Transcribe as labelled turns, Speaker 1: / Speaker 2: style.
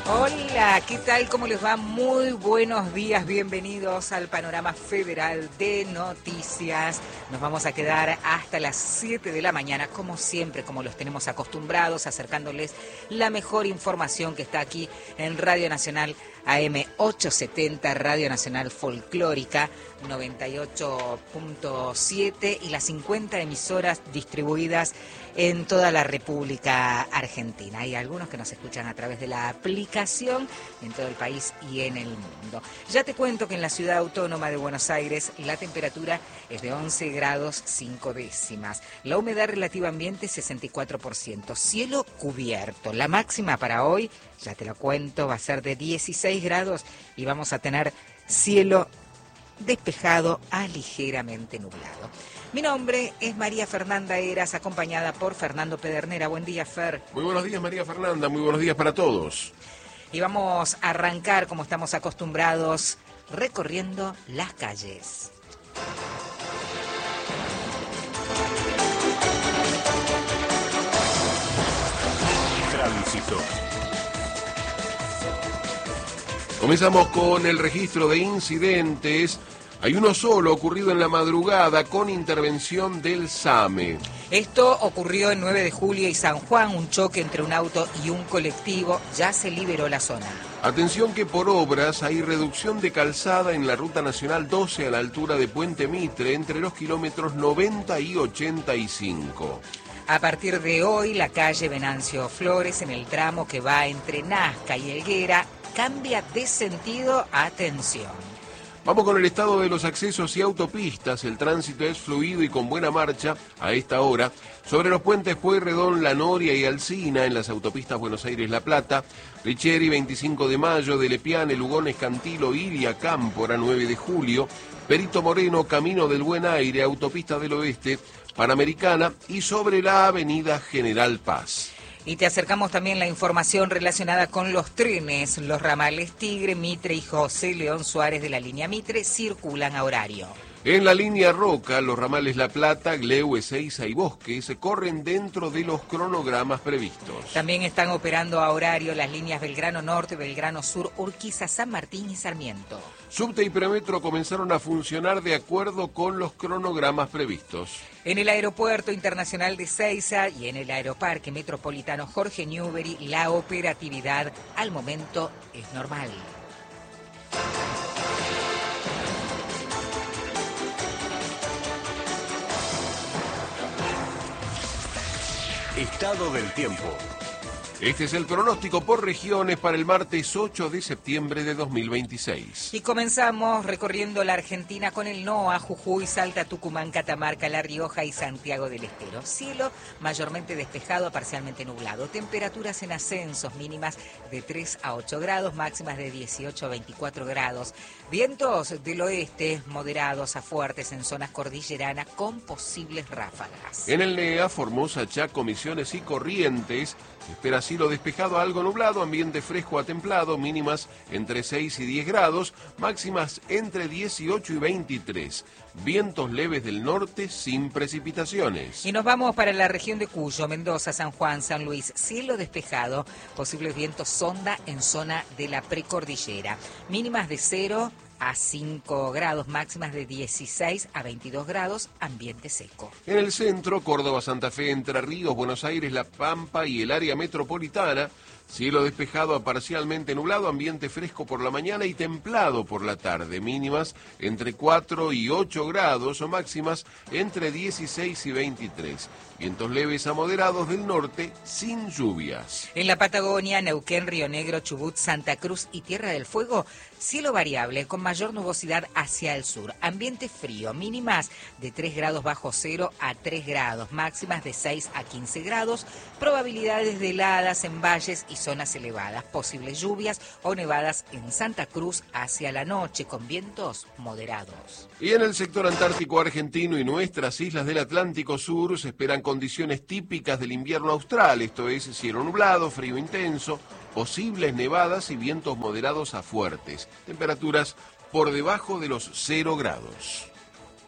Speaker 1: Hola, ¿qué tal? ¿Cómo les va? Muy buenos días, bienvenidos al Panorama Federal de Noticias. Nos vamos a quedar hasta las 7 de la mañana, como siempre, como los tenemos acostumbrados, acercándoles la mejor información que está aquí en Radio Nacional AM 870, Radio Nacional Folclórica 98.7 y las 50 emisoras distribuidas en toda la República Argentina. Hay algunos que nos escuchan a través de la aplicación en todo el país y en el mundo. Ya te cuento que en la ciudad autónoma de Buenos Aires la temperatura es de 11 grados 5 décimas. La humedad relativa ambiente 64%. Cielo cubierto. La máxima para hoy, ya te lo cuento, va a ser de 16 grados y vamos a tener cielo despejado a ligeramente nublado. Mi nombre es María Fernanda Heras, acompañada por Fernando Pedernera. Buen día, Fer.
Speaker 2: Muy buenos días, María Fernanda. Muy buenos días para todos.
Speaker 1: Y vamos a arrancar, como estamos acostumbrados, recorriendo las calles.
Speaker 2: Tránsito. Comenzamos con el registro de incidentes. Hay uno solo ocurrido en la madrugada con intervención del SAME.
Speaker 1: Esto ocurrió en 9 de julio y San Juan, un choque entre un auto y un colectivo. Ya se liberó la zona.
Speaker 2: Atención que por obras hay reducción de calzada en la Ruta Nacional 12 a la altura de Puente Mitre entre los kilómetros 90 y 85.
Speaker 1: A partir de hoy, la calle Venancio Flores, en el tramo que va entre Nazca y Helguera, cambia de sentido. Atención.
Speaker 2: Vamos con el estado de los accesos y autopistas. El tránsito es fluido y con buena marcha a esta hora. Sobre los puentes Pueyrredón, La Noria y Alsina, en las autopistas Buenos Aires-La Plata, Richeri, 25 de Mayo, de Lepiane, Lugones, Cantilo, Iria, Cámpora, 9 de Julio, Perito Moreno, Camino del Buen Aire, Autopista del Oeste, Panamericana y sobre la avenida General Paz.
Speaker 1: Y te acercamos también la información relacionada con los trenes. Los ramales Tigre, Mitre y José León Suárez de la línea Mitre circulan a horario.
Speaker 2: En la línea Roca, los ramales La Plata, Gleu, Ezeiza y Bosque se corren dentro de los cronogramas previstos.
Speaker 1: También están operando a horario las líneas Belgrano Norte, Belgrano Sur, Urquiza, San Martín y Sarmiento.
Speaker 2: Subte y Premetro comenzaron a funcionar de acuerdo con los cronogramas previstos.
Speaker 1: En el Aeropuerto Internacional de Ezeiza y en el Aeroparque Metropolitano Jorge Newbery, la operatividad al momento es normal.
Speaker 3: Estado del tiempo.
Speaker 2: Este es el pronóstico por regiones para el martes 8 de septiembre de 2026.
Speaker 1: Y comenzamos recorriendo la Argentina con el NOA, Jujuy, Salta, Tucumán, Catamarca, La Rioja y Santiago del Estero. Cielo mayormente despejado a parcialmente nublado. Temperaturas en ascensos, mínimas de 3 a 8 grados, máximas de 18 a 24 grados. Vientos del oeste moderados a fuertes en zonas cordilleranas con posibles ráfagas.
Speaker 2: En el NEA, Formosa, Chaco, Misiones y Corrientes, se espera cielo despejado a algo nublado, ambiente fresco a templado, mínimas entre 6 y 10 grados, máximas entre 18 y 23. Vientos leves del norte sin precipitaciones.
Speaker 1: Y nos vamos para la región de Cuyo, Mendoza, San Juan, San Luis. Cielo despejado, posibles vientos sonda en zona de la precordillera. Mínimas de 0 a 5 grados, máximas de 16 a 22 grados, ambiente seco.
Speaker 2: En el centro, Córdoba, Santa Fe, Entre Ríos, Buenos Aires, La Pampa y el área metropolitana, cielo despejado a parcialmente nublado, ambiente fresco por la mañana y templado por la tarde, mínimas entre 4 y 8 grados o máximas entre 16 y 23. Vientos leves a moderados del norte sin lluvias.
Speaker 1: En la Patagonia, Neuquén, Río Negro, Chubut, Santa Cruz y Tierra del Fuego, cielo variable con mayor nubosidad hacia el sur. Ambiente frío, mínimas de 3 grados bajo cero a 3 grados, máximas de 6 a 15 grados, probabilidades de heladas en valles y zonas elevadas, posibles lluvias o nevadas en Santa Cruz hacia la noche con vientos moderados.
Speaker 2: Y en el sector antártico argentino y nuestras islas del Atlántico Sur se esperan condiciones típicas del invierno austral, esto es cielo nublado, frío intenso, posibles nevadas y vientos moderados a fuertes, temperaturas por debajo de los 0 grados.